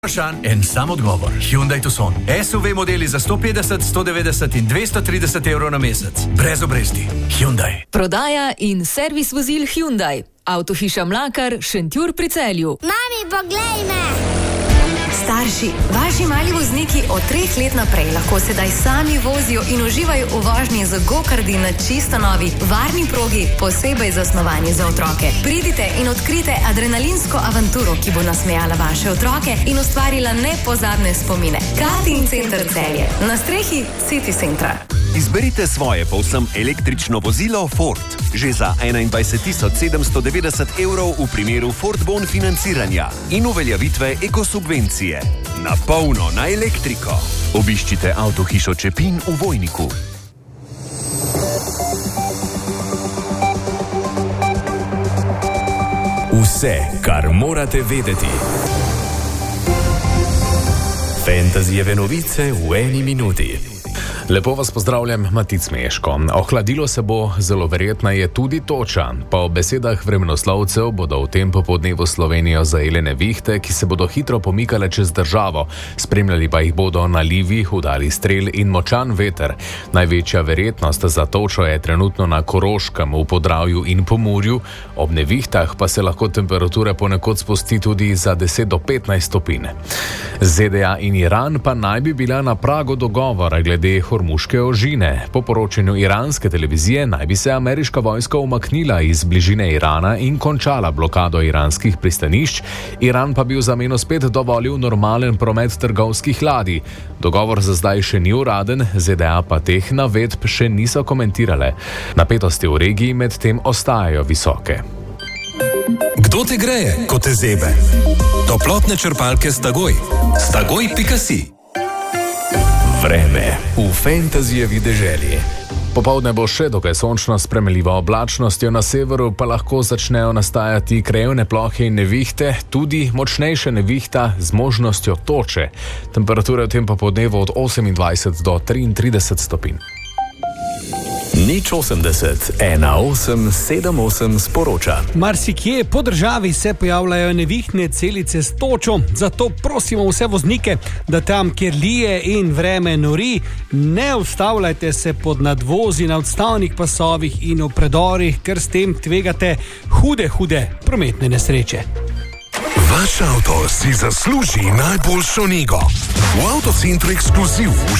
En sam odgovor. Hyundai Tucson. SUV modeli za 150, 190 in 230 evrov na mesec. Brez obresti. Hyundai. Prodaja in servis vozil Hyundai. Avtohiša Mlakar, Šentjur pri Celju. Mami, poglej me! Starši, vaši mali vozniki od 3 let naprej lahko sedaj sami vozijo in uživajo v vožnji z gokardi na čisto novi, varni progi, posebej zasnovani za otroke. Pridite in odkrite adrenalinsko avanturo, ki bo nasmejala vaše otroke in ustvarila nepozabne spomine. Karting Center Celje, na strehi City Centra. Izberite svoje povsem električno vozilo Ford. Že za 21.790 evrov v primeru Ford Bon financiranja in uveljavitve ekosubvencije. Na polno na elektriko. Obiščite avtohišo Čepin v Vojniku. Vse, kar morate vedeti. Fantasyjeve novice v eni minuti. Lepo vas pozdravljam, Matic Meško. Ohladilo se bo, zelo verjetna je tudi toča. Po besedah vremenoslovcev bodo v tem popoldnevu Slovenijo zajele nevihte, ki se bodo hitro pomikale čez državo. Spremljali pa jih bodo nalivi, udari strel in močan veter. Največja verjetnost za točo je trenutno na Koroškem, v Podravju in Pomurju. Ob nevihtah pa se lahko temperature ponekod spusti tudi za 10 do 15 stopinj. ZDA in Iran pa naj bi bila na pragu dogovora glede hormuške ožine. Po poročanju iranske televizije naj bi se ameriška vojska umaknila iz bližine Irana in končala blokado iranskih pristanišč. Iran pa bi v zameno spet dovolil normalen promet trgovskih ladij. Dogovor za zdaj še ni uraden, ZDA pa teh navedb še niso komentirale. Napetosti v regiji medtem ostajajo visoke. Kdo te greje, ko te zebe? Toplotne črpalke Stagoj. Stagoj.si. Vreme v fantasyjevi deželi. Popoldne bo še dokaj sončno s premljivo oblačnostjo, na severu pa lahko začnejo nastajati krajevne plohe in nevihte, tudi močnejše nevihta z možnostjo toče. Temperature v tem popoldnevu od 28 do 33 stopinj. Nič 80 1878 sporoča. Marsikje po državi se pojavljajo nevihtne celice s točo, zato prosimo vse voznike, da tam, kjer lije in vreme nori, ne ustavljajte se pod nadvozi na odstavnih pasovih in v predorih, ker s tem tvegate hude prometne nesreče. Vaš avto si zasluži najboljšo nego. V Avtocentru Ekskluziv